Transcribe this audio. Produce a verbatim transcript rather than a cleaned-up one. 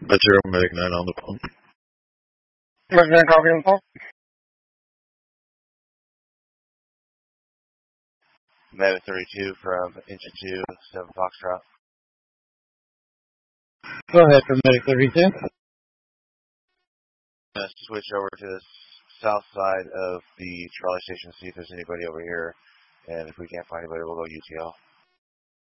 That's your Medic nine on the phone. Resident copy on the phone. Medic thirty-two from Engine two, seven Foxtrot. Go ahead for Medic thirty-two. Let's switch over to the south side of the trolley station, see if there's anybody over here. And if we can't find anybody, we'll go U T L.